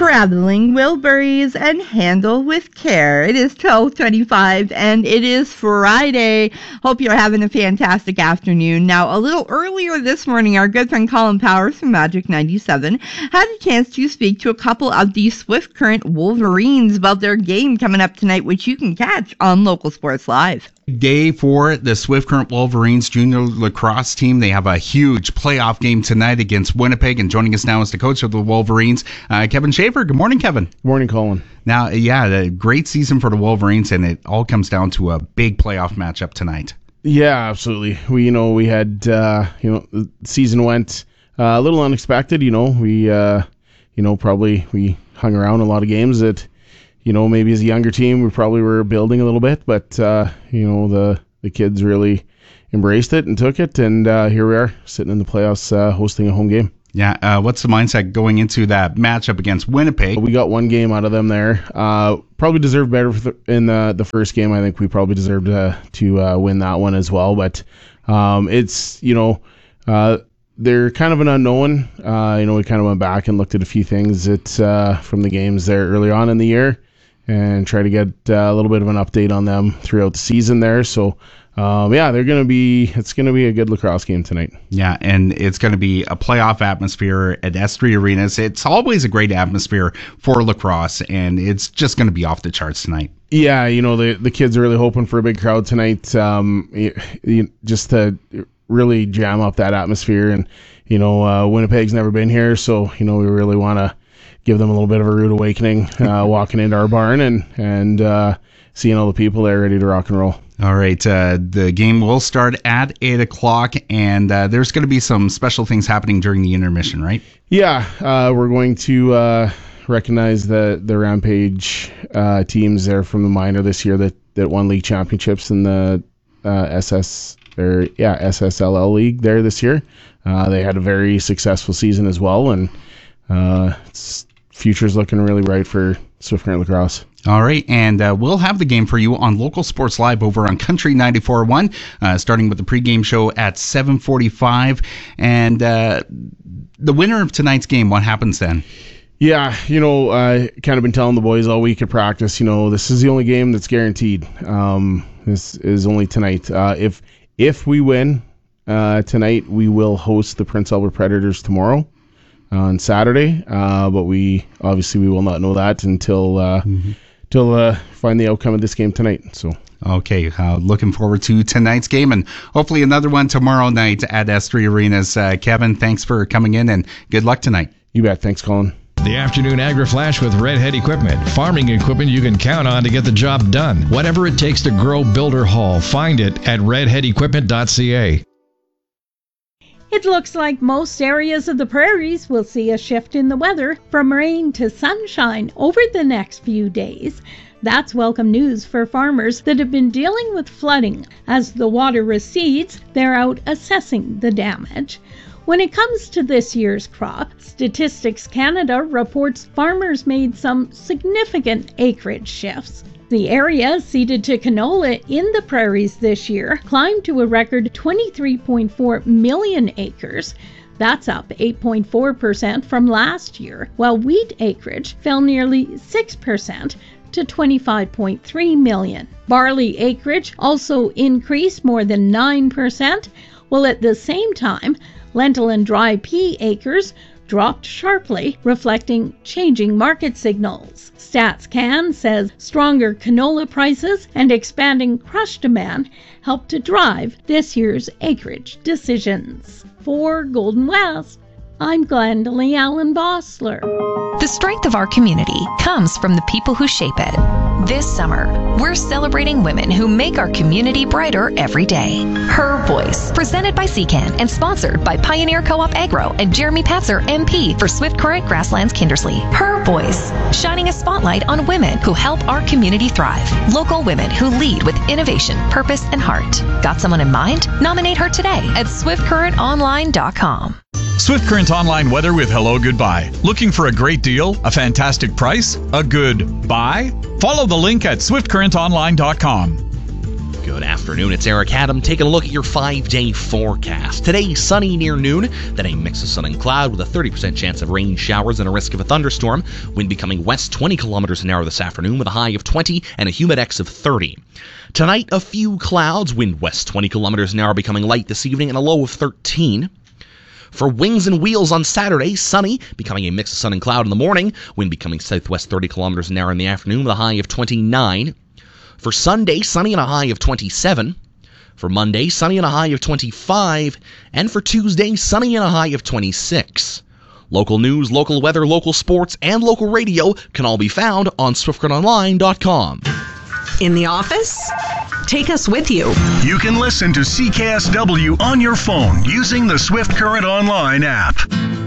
Traveling Wilburys and handle with care. It is 12:25 and it is Friday. Hope you're having a fantastic afternoon. Now, a little earlier this morning, our good friend Colin Powers from Magic 97 had a chance to speak to a couple of the Swift Current Wolverines about their game coming up tonight, which you can catch on Local Sports Live. Day for the Swift Current Wolverines junior lacrosse team. They have a huge playoff game tonight against Winnipeg, and joining us now is the coach of the Wolverines, Kevin Schaefer. Good morning, Kevin. Good morning, Colin. Now, a great season for the Wolverines, and it all comes down to a big playoff matchup tonight. Yeah, absolutely. We had the season went a little unexpected. We hung around a lot of games that maybe as a younger team we probably were building a little bit, but the kids really embraced it and took it, and here we are sitting in the playoffs hosting a home game. Yeah, what's the mindset going into that matchup against Winnipeg? We got one game out of them there. Probably deserved better in the first game. I think we probably deserved to win that one as well. But it's they're kind of an unknown. We kind of went back and looked at a few things from the games there early on in the year, and try to get a little bit of an update on them throughout the season there. So. It's going to be a good lacrosse game tonight. Yeah, and it's going to be a playoff atmosphere at S3 Arenas. It's always a great atmosphere for lacrosse, and it's just going to be off the charts tonight. Yeah, the kids are really hoping for a big crowd tonight, just to really jam up that atmosphere. And, Winnipeg's never been here, so, we really want to give them a little bit of a rude awakening walking into our barn and seeing all the people there ready to rock and roll. All right, the game will start at 8 o'clock, and there's going to be some special things happening during the intermission, right? Yeah, we're going to recognize the Rampage teams there from the minor this year that won league championships in the SSLL league there this year. They had a very successful season as well, and future's looking really bright for Swift Current Lacrosse. All right, and we'll have the game for you on Local Sports Live over on Country 94.1, starting with the pregame show at 7:45. And the winner of tonight's game, what happens then? Yeah, I kind of been telling the boys all week at practice, this is the only game that's guaranteed. This is only tonight. If we win tonight, we will host the Prince Albert Predators tomorrow on Saturday, but we will not know that until find the outcome of this game tonight. So okay, looking forward to tonight's game and hopefully another one tomorrow night at S3 Arenas. Kevin, thanks for coming in and good luck tonight. You bet. Thanks, Colin. The afternoon Agri-Flash with Redhead Equipment. Farming equipment you can count on to get the job done. Whatever it takes to grow, build, or haul, find it at redheadequipment.ca. It looks like most areas of the prairies will see a shift in the weather from rain to sunshine over the next few days. That's welcome news for farmers that have been dealing with flooding. As the water recedes, they're out assessing the damage. When it comes to this year's crop, Statistics Canada reports farmers made some significant acreage shifts. The area ceded to canola in the prairies this year climbed to a record 23.4 million acres. That's up 8.4% from last year, while wheat acreage fell nearly 6% to 25.3 million. Barley acreage also increased more than 9%, while at the same time, lentil and dry pea acres dropped sharply, reflecting changing market signals. StatsCan says stronger canola prices and expanding crush demand helped to drive this year's acreage decisions. For Golden West, I'm Glendalee Allen Bossler. The strength of our community comes from the people who shape it. This summer, we're celebrating women who make our community brighter every day. Her Voice, presented by CCAN and sponsored by Pioneer Co-op Agro and Jeremy Patzer, MP for Swift Current Grasslands Kindersley. Her Voice, shining a spotlight on women who help our community thrive. Local women who lead with innovation, purpose, and heart. Got someone in mind? Nominate her today at swiftcurrentonline.com. Swift Current Online weather with Hello Goodbye. Looking for a great deal, a fantastic price, a good buy? Follow the link at swiftcurrentonline.com. Good afternoon, it's Eric Adam taking a look at your 5-day forecast. Today, sunny near noon, then a mix of sun and cloud with a 30% chance of rain showers and a risk of a thunderstorm. Wind becoming west 20 kilometers an hour this afternoon with a high of 20 and a humidex of 30. Tonight, a few clouds, wind west 20 kilometers an hour becoming light this evening and a low of 13. For Wings and Wheels on Saturday, sunny, becoming a mix of sun and cloud in the morning, wind becoming southwest 30 kilometers an hour in the afternoon with a high of 29. For Sunday, sunny and a high of 27. For Monday, sunny and a high of 25. And for Tuesday, sunny and a high of 26. Local news, local weather, local sports, and local radio can all be found on SwiftCurrentOnline.com. In the office? Take us with you. You can listen to CKSW on your phone using the Swift Current Online app.